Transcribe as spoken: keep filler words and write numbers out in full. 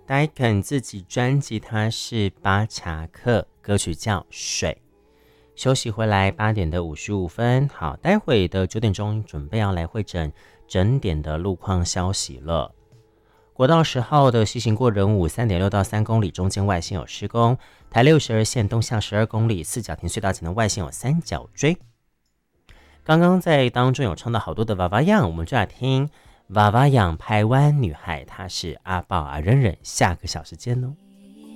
戴肯自己专辑他是巴查克，歌曲叫《水》。休息回来，八点的五十五分。好，待会的九点钟准备要来会诊整点的路况消息了。国道十号的西行过仁武 三点六 到三公里，中间外线有施工。台六十二线东向十二公里，四角亭隧道前的外线有三角锥。刚刚在当中有唱到好多的娃娃样，我们就来听娃娃样台湾女孩，她是阿豹啊，忍忍，下个小时见哦。